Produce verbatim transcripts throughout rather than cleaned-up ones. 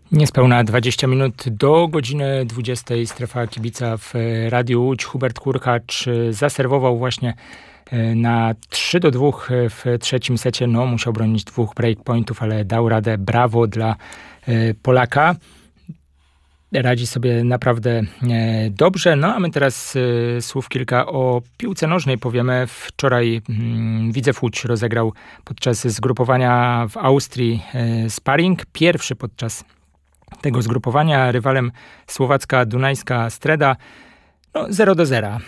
Niespełna dwadzieścia minut do godziny dwudziestej. Strefa kibica w Radiu Łódź. Hubert Hurkacz zaserwował właśnie na trzy do dwóch w trzecim secie. No, musiał bronić dwóch breakpointów, ale dał radę. Brawo dla Polaka. Radzi sobie naprawdę dobrze. No a my teraz słów kilka o piłce nożnej powiemy. Wczoraj Widzew Łódź rozegrał podczas zgrupowania w Austrii sparring. Pierwszy podczas tego zgrupowania. Rywalem słowacka Dunajska Streda. No, zero do zera.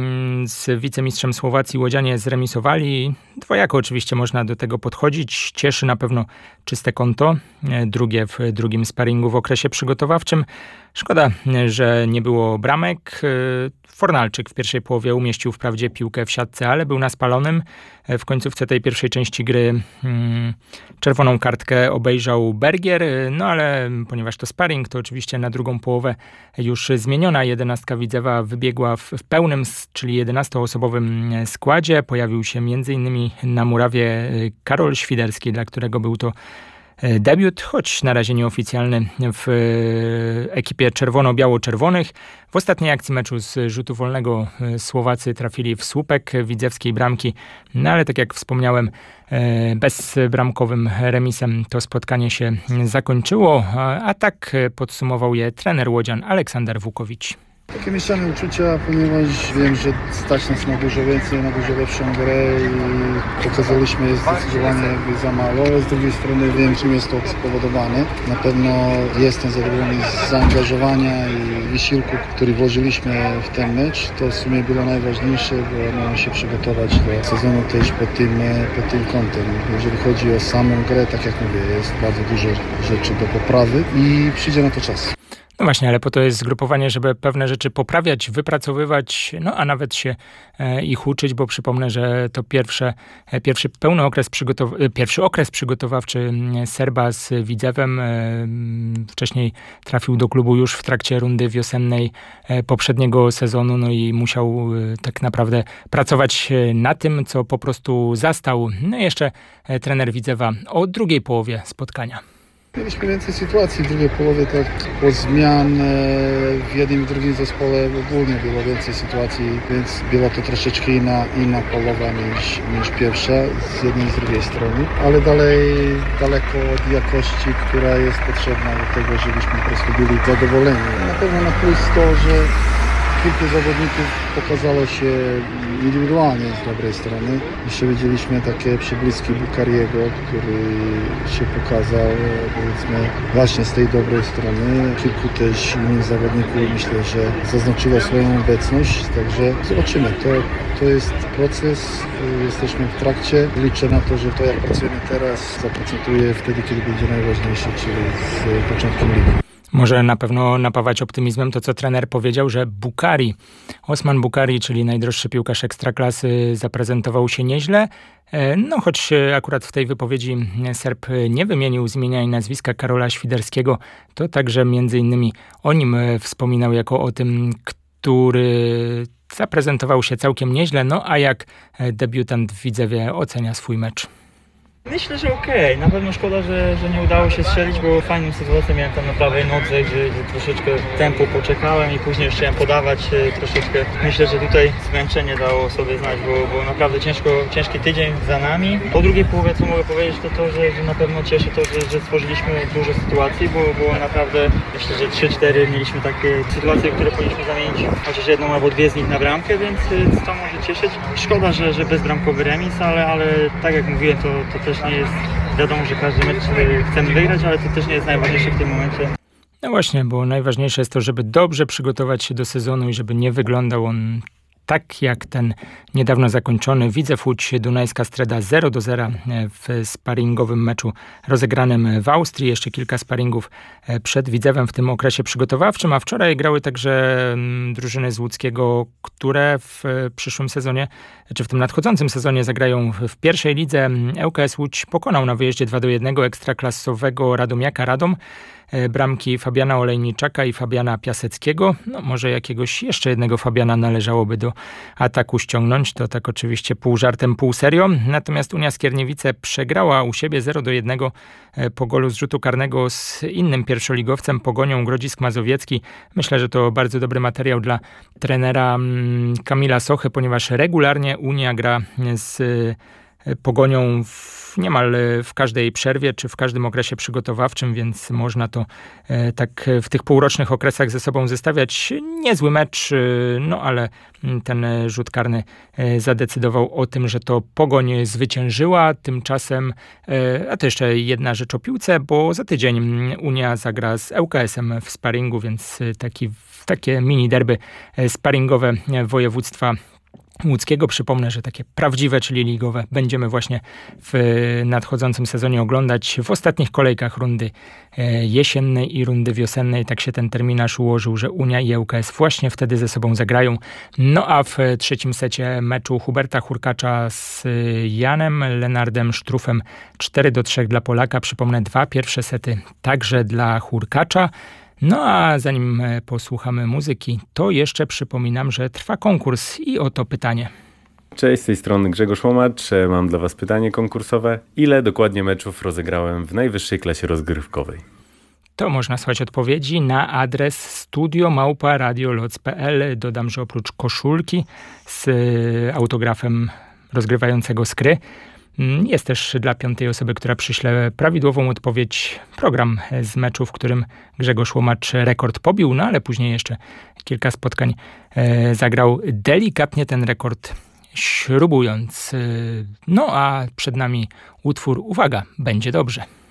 Z wicemistrzem Słowacji łodzianie zremisowali. Dwojako oczywiście można do tego podchodzić. Cieszy na pewno czyste konto. Drugie w drugim sparingu w okresie przygotowawczym. Szkoda, że nie było bramek. Fornalczyk w pierwszej połowie umieścił wprawdzie piłkę w siatce, ale był na spalonym. W końcówce tej pierwszej części gry hmm, czerwoną kartkę obejrzał Bergier, no ale ponieważ to sparring, to oczywiście na drugą połowę już zmieniona jedenastka Widzewa wybiegła w, w pełnym, czyli jedenastoosobowym składzie. Pojawił się między innymi na murawie Karol Świderski, dla którego był to debiut, choć na razie nieoficjalny w ekipie czerwono-biało-czerwonych. W ostatniej akcji meczu z rzutu wolnego Słowacy trafili w słupek widzewskiej bramki, no ale tak jak wspomniałem, bezbramkowym remisem to spotkanie się zakończyło, a tak podsumował je trener łodzian Aleksander Wukowicz. Takie mieszane uczucia, ponieważ wiem, że stać nas na dużo więcej, na dużo lepszą grę i pokazaliśmy je zdecydowanie jakby za mało, ale z drugiej strony wiem, czym jest to spowodowane. Na pewno jestem zadowolony z zaangażowania i wysiłku, który włożyliśmy w ten mecz. To w sumie było najważniejsze, bo mamy się przygotować do sezonu też pod tym, pod tym kątem. Jeżeli chodzi o samą grę, tak jak mówię, jest bardzo dużo rzeczy do poprawy i przyjdzie na to czas. No właśnie, ale po to jest zgrupowanie, żeby pewne rzeczy poprawiać, wypracowywać, no a nawet się e, ich uczyć, bo przypomnę, że to pierwsze, e, pierwszy pełny okres przygotow- pierwszy okres przygotowawczy Serba z Widzewem. E, wcześniej trafił do klubu już w trakcie rundy wiosennej e, poprzedniego sezonu, no i musiał e, tak naprawdę pracować na tym, co po prostu zastał. No i jeszcze e, trener Widzewa o drugiej połowie spotkania. Mieliśmy więcej sytuacji w drugiej połowie, tak po zmian w jednym i drugim zespole ogólnie było więcej sytuacji, więc była to troszeczkę inna, inna połowa niż, niż pierwsza z jednej i z drugiej strony, ale dalej daleko od jakości, która jest potrzebna do tego, żebyśmy po prostu byli zadowoleni. Na pewno na plus to, że kilku zawodników pokazało się indywidualnie z dobrej strony. Jeszcze widzieliśmy takie przebłyski Bukariego, który się pokazał, powiedzmy, właśnie z tej dobrej strony. Kilku też innych zawodników, myślę, że zaznaczyło swoją obecność, także zobaczymy. To, to jest proces, jesteśmy w trakcie. Liczę na to, że to jak pracujemy teraz zaprocentuje wtedy, kiedy będzie najważniejsze, czyli z początkiem ligi. Może na pewno napawać optymizmem to, co trener powiedział, że Bukari, Osman Bukari, czyli najdroższy piłkarz ekstraklasy, zaprezentował się nieźle. No choć akurat w tej wypowiedzi Serb nie wymienił z imienia i nazwiska Karola Świderskiego, to także między innymi o nim wspominał jako o tym, który zaprezentował się całkiem nieźle. No a jak debiutant w Widzewie ocenia swój mecz? Myślę, że okej. Okay. Na pewno szkoda, że, że nie udało się strzelić, bo fajną sytuację miałem tam na prawej nodze, gdzie, gdzie troszeczkę tempo poczekałem i później już chciałem podawać troszeczkę. Myślę, że tutaj zmęczenie dało sobie znać, bo, bo naprawdę ciężko, ciężki tydzień za nami. Po drugiej połowie, co mogę powiedzieć, to to, że, że na pewno cieszy to, że, że stworzyliśmy dużo sytuacji, bo było naprawdę, myślę, że trzy cztery mieliśmy takie sytuacje, które powinniśmy zamienić chociaż jedną albo dwie z nich na bramkę, więc to może cieszyć. Szkoda, że, że bezbramkowy remis, ale, ale tak jak mówiłem, to, to też nie jest, wiadomo, że każdy mecz chcemy wygrać, ale to też nie jest najważniejsze w tym momencie. No właśnie, bo najważniejsze jest to, żeby dobrze przygotować się do sezonu i żeby nie wyglądał on tak jak ten niedawno zakończony. Widzew Łódź Dunajska Streda zero do zera w sparingowym meczu rozegranym w Austrii. Jeszcze kilka sparingów przed Widzewem w tym okresie przygotowawczym, a wczoraj grały także drużyny z Łódzkiego, które w przyszłym sezonie, czy w tym nadchodzącym sezonie zagrają w pierwszej lidze. ŁKS Łódź pokonał na wyjeździe dwa do jednego ekstraklasowego Radomiaka Radom. bramki Fabiana Olejniczaka i Fabiana Piaseckiego. No może jakiegoś jeszcze jednego Fabiana należałoby do ataku ściągnąć. To tak oczywiście pół żartem, pół serio. Natomiast Unia Skierniewice przegrała u siebie zero do jednego po golu z rzutu karnego z innym pierwszoligowcem, Pogonią Grodzisk Mazowiecki. Myślę, że to bardzo dobry materiał dla trenera Kamila Sochy, ponieważ regularnie Unia gra z Pogonią w niemal w każdej przerwie, czy w każdym okresie przygotowawczym, więc można to e, tak w tych półrocznych okresach ze sobą zestawiać. Niezły mecz, e, no ale ten rzut karny e, zadecydował o tym, że to Pogoń zwyciężyła. Tymczasem, e, a to jeszcze jedna rzecz o piłce, bo za tydzień Unia zagra z L K S-em w sparingu, więc taki, takie mini derby sparingowe województwa łódzkiego. Przypomnę, że takie prawdziwe, czyli ligowe, będziemy właśnie w nadchodzącym sezonie oglądać w ostatnich kolejkach rundy jesiennej i rundy wiosennej. Tak się ten terminarz ułożył, że Unia i L K S właśnie wtedy ze sobą zagrają. No a w trzecim secie meczu Huberta Hurkacza z Janem Lenardem Sztrufem cztery do trzech dla Polaka. Przypomnę, dwa pierwsze sety także dla Hurkacza. No a zanim posłuchamy muzyki, to jeszcze przypominam, że trwa konkurs i oto pytanie. Cześć, z tej strony Grzegorz Łomacz. Mam dla Was pytanie konkursowe. Ile dokładnie meczów rozegrałem w najwyższej klasie rozgrywkowej? To można słuchać odpowiedzi na adres studio małpa radioloc kropka p l. Dodam, że oprócz koszulki z autografem rozgrywającego skry, jest też dla piątej osoby, która przyśle prawidłową odpowiedź, program z meczu, w którym Grzegorz Łomacz rekord pobił, no ale później jeszcze kilka spotkań e, zagrał delikatnie ten rekord śrubując. E, no a przed nami utwór, uwaga, będzie dobrze.